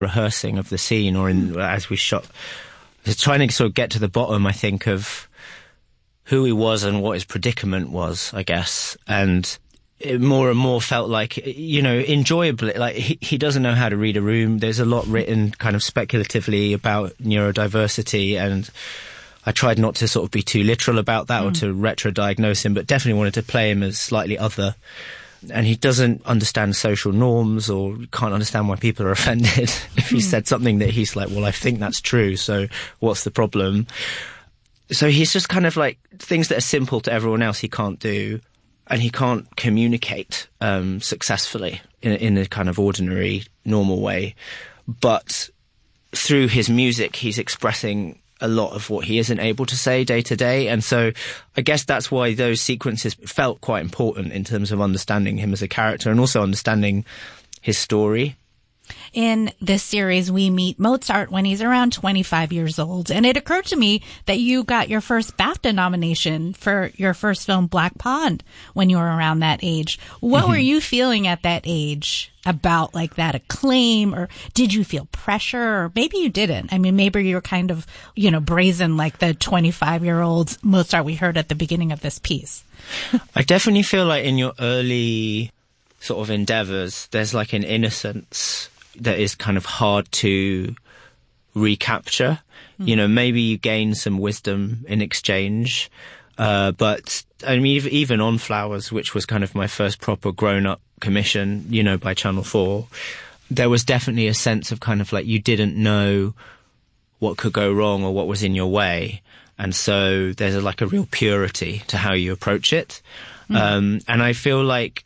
rehearsing of the scene or as we shot, trying to sort of get to the bottom, I think, of who he was and what his predicament was, I guess. And it more and more felt like, enjoyably, like he doesn't know how to read a room. There's a lot written kind of speculatively about neurodiversity, and I tried not to sort of be too literal about that or to retro-diagnose him, but definitely wanted to play him as slightly other. And he doesn't understand social norms or can't understand why people are offended if he said something that he's like, well, I think that's true, so what's the problem? So he's just kind of like things that are simple to everyone else he can't do. And he can't communicate successfully in a kind of ordinary, normal way. But through his music, he's expressing a lot of what he isn't able to say day to day. And so I guess that's why those sequences felt quite important in terms of understanding him as a character and also understanding his story. In this series, we meet Mozart when he's around 25 years old. And it occurred to me that you got your first BAFTA nomination for your first film, Black Pond, when you were around that age. What were you feeling at that age about like that acclaim? Or did you feel pressure? Or maybe you didn't. I mean, maybe you were kind of, brazen like the 25-year-old Mozart we heard at the beginning of this piece. I definitely feel like in your early sort of endeavors, there's like an innocence that is kind of hard to recapture. Maybe you gain some wisdom in exchange. But I mean, even on Flowers, which was kind of my first proper grown-up commission, by Channel 4, there was definitely a sense of kind of like you didn't know what could go wrong or what was in your way. And so there's a real purity to how you approach it. And I feel like,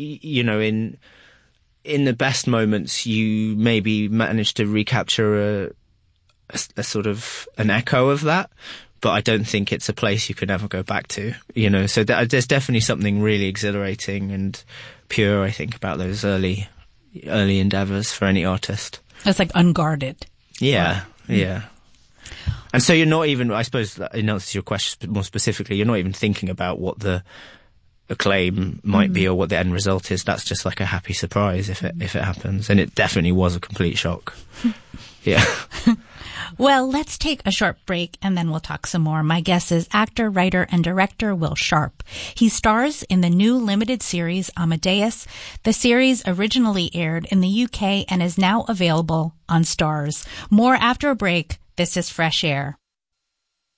in the best moments, you maybe manage to recapture a sort of an echo of that, but I don't think it's a place you could ever go back to, So there's definitely something really exhilarating and pure, I think, about those early endeavors for any artist. It's like unguarded. Yeah, yeah. And so you're not even, I suppose, in answer to your question more specifically, you're not even thinking about what the acclaim might be or what the end result is. That's just like a happy surprise if it happens, and it definitely was a complete shock. Yeah. Well, let's take a short break and then we'll talk some more. My guest is actor, writer, and director Will Sharpe. He stars in the new limited series Amadeus. The series originally aired in the UK and is now available on Starz. More after a break. This is Fresh Air.